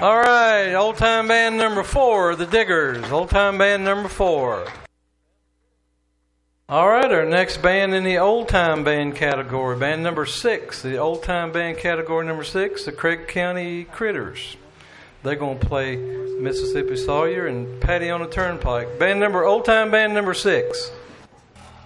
All right, old time band number 4, the Diggers. Old time band number 4. All right, our next band in the old time band category, band number 6, the old time band category number 6, the Craig County Critters. They're going to play Mississippi Sawyer and Patty on the Turnpike. Old time band number 6.